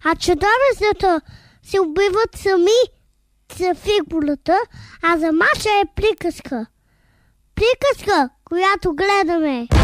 А чудовищата се убиват сами с фигурата, а за Маша е приказка. Приказка, която гледаме.